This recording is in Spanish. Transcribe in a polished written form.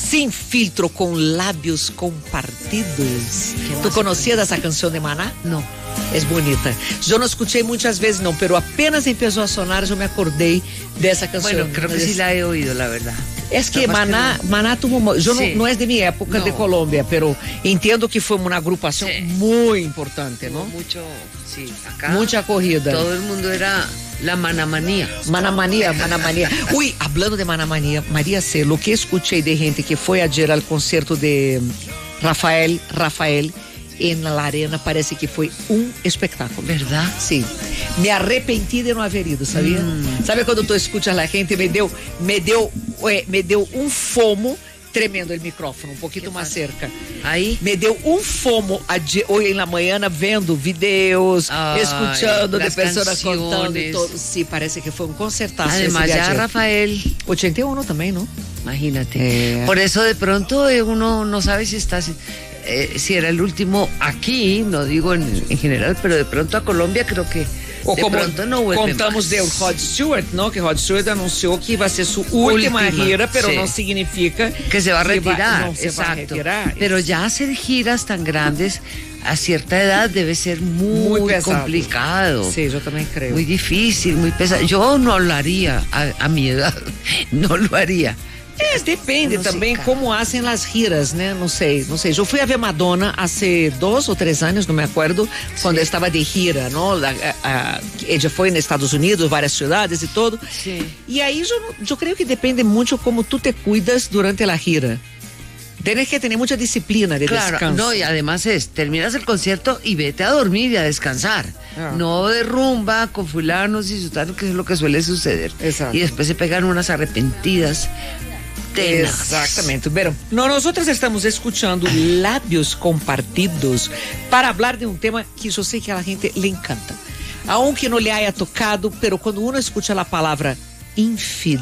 Sin Filtro com Lábios Compartidos. Tu conhecia essa canção de Maná? No. É bonita. Eu não escutei muitas vezes, não, pero apenas empezó a sonar, eu me acordei dessa canção. Bueno, creo que sí la he oído, la verdad. Es que Maná tuvo, yo sí. no es de mi época de Colombia, pero entiendo que fue una agrupación muy importante, ¿no? Mucho, sí, acá. Mucha corrida. Todo el mundo era la Manamanía. Manamanía. Uy, hablando de Manamanía, María C., lo que escuché de gente que fue ayer al concierto de Rafael en la arena, parece que fue un espectáculo. ¿Verdad? Sí. Me arrepentí de no haber ido, ¿sabía? ¿Sabe cuando tú escuchas a la gente? Me dio un fomo tremendo el micrófono, un poquito más cerca. Ahí. Me dio un fomo hoy en la mañana viendo videos, escuchando de personas contando y todo. Sí, parece que fue un concertazo. Además ya Rafael 81 también, ¿no? Imagínate. Por eso de pronto uno no sabe si está... si era el último aquí, no digo en general, pero de pronto a Colombia creo que o de como pronto no vuelve contamos más. de Rod Stewart, ¿no? Que Rod Stewart anunció que iba a ser su última gira, pero no significa que se va a retirar. Se va a retirar. Pero ya hacer giras tan grandes a cierta edad debe ser muy complicado. Sí, yo también creo. Muy difícil, muy pesado. Yo no lo haría a mi edad, no lo haría. Depende também como hacen las giras, né? Não sei. Eu fui a ver Madonna hace 2 ou 3 anos, não me acuerdo, quando estava de gira, não? Ella foi nos Estados Unidos, várias cidades e todo. Sí. E aí eu creio que depende muito como tu te cuidas durante a gira. Tienes que tener mucha disciplina de descanso. No, y además terminas el concierto y vete a dormir y a descansar. No de rumba con fulanos y sutanos, que es lo que suele suceder. Exacto. Y después se pegan unas arrepentidas. Exatamente. Pero nosotros estamos escuchando Lábios Compartidos para hablar de un tema que yo sé que a la gente le encanta. Aunque no le haya tocado, pero cuando uno escucha la palabra infidelidad,